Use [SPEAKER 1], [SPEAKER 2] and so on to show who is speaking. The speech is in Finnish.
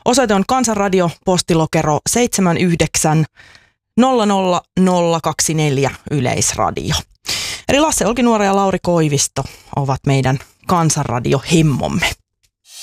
[SPEAKER 1] Osoite on Kansanradio, postilokero 79 00024 Yleisradio. Eli Lasse Olkinuora ja Lauri Koivisto ovat meidän Kansanradio-hemmomme.